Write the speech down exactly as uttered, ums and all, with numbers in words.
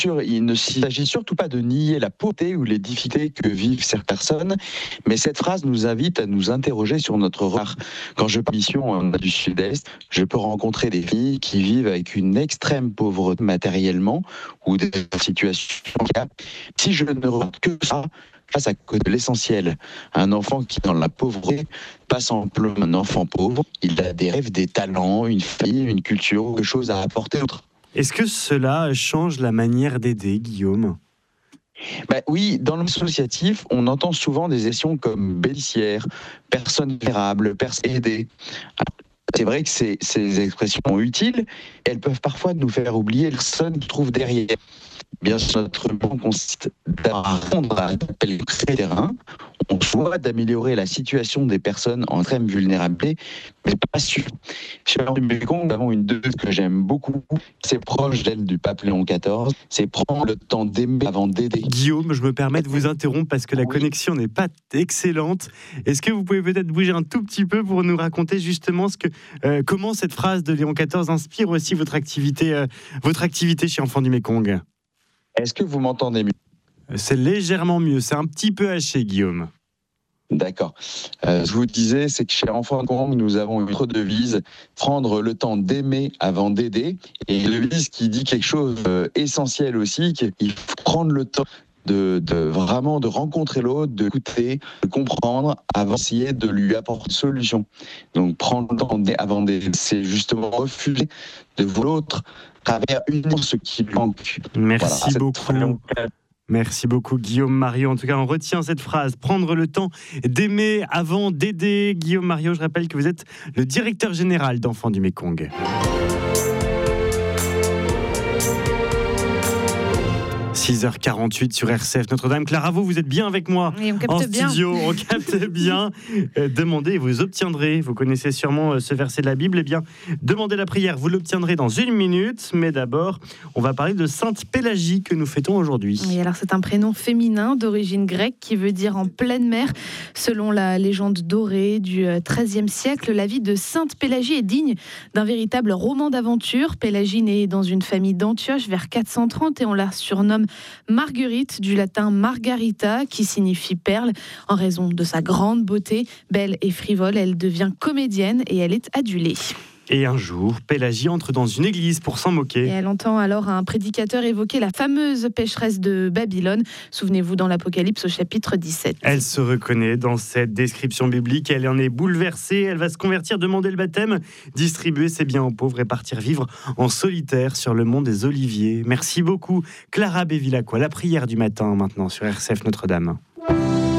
Il ne s'agit surtout pas de nier la pauvreté ou les difficultés que vivent certaines personnes, mais cette phrase nous invite à nous interroger sur notre regard. Quand je pars en mission du Sud-Est, je peux rencontrer des filles qui vivent avec une extrême pauvreté matériellement ou des situations. Si je ne regarde que ça, face à côté de l'essentiel, un enfant qui est dans la pauvreté, pas simplement un enfant pauvre, il a des rêves, des talents, une famille, une culture, quelque chose à apporter autre. Est-ce que cela change la manière d'aider, Guillaume ? Ben oui, dans le milieu associatif, on entend souvent des expressions comme bénéficiaire, personne vulnérable, personne aidée. C'est vrai que ces, ces expressions sont utiles, elles peuvent parfois nous faire oublier les personnes qui trouvent derrière. Bien sûr, notre plan consiste à répondre à l'appel du terrain. On souhaite d'améliorer la situation des personnes en extrême vulnérabilité, mais pas sûr. Chez Enfants du Mékong, nous avons une devise que j'aime beaucoup. C'est proche d'elle du pape Léon quatorze. C'est prendre le temps d'aimer avant d'aider. Guillaume, je me permets de vous interrompre parce que la oui. connexion n'est pas excellente. Est-ce que vous pouvez peut-être bouger un tout petit peu pour nous raconter justement ce que, euh, comment cette phrase de Léon quatorze inspire aussi votre activité, euh, votre activité chez Enfants du Mékong ? Est-ce que vous m'entendez mieux ? C'est légèrement mieux, c'est un petit peu haché, Guillaume. D'accord. Euh, je vous disais, c'est que chez Enfants du Mékong, nous avons une autre devise, prendre le temps d'aimer avant d'aider. Et une devise qui dit quelque chose d'essentiel aussi, qu'il faut prendre le temps de, de vraiment de rencontrer l'autre, de écouter, de comprendre, avant d'essayer de lui apporter une solution. Donc prendre le temps avant d'aider, c'est justement refuser de voir l'autre à travers uniquement ce qui lui manque. Merci voilà, beaucoup. Merci beaucoup Guillaume Mariot. En tout cas, on retient cette phrase, prendre le temps d'aimer avant d'aider. Guillaume Mariot, je rappelle que vous êtes le directeur général d'Enfants du Mékong. six heures quarante-huit sur R C F Notre-Dame. Clara, vous, vous êtes bien avec moi oui, on capte en bien. studio, on capte bien. Euh, demandez et vous obtiendrez. Vous connaissez sûrement ce verset de la Bible. Eh bien, demandez la prière, vous l'obtiendrez dans une minute. Mais d'abord, on va parler de Sainte Pélagie que nous fêtons aujourd'hui. Oui, alors c'est un prénom féminin d'origine grecque qui veut dire en pleine mer. Selon la légende dorée du treizième siècle, la vie de Sainte Pélagie est digne d'un véritable roman d'aventure. Pélagie née dans une famille d'Antioche vers quatre cent trente et on la surnomme Marguerite, du latin margarita, qui signifie perle. En raison de sa grande beauté, belle et frivole, elle devient comédienne et elle est adulée. Et un jour, Pélagie entre dans une église pour s'en moquer. Et elle entend alors un prédicateur évoquer la fameuse pécheresse de Babylone. Souvenez-vous dans l'Apocalypse au chapitre dix-sept. Elle se reconnaît dans cette description biblique. Elle en est bouleversée. Elle va se convertir, demander le baptême, distribuer ses biens aux pauvres et partir vivre en solitaire sur le mont des Oliviers. Merci beaucoup, Clara Bevilacqua. La prière du matin maintenant sur R C F Notre-Dame.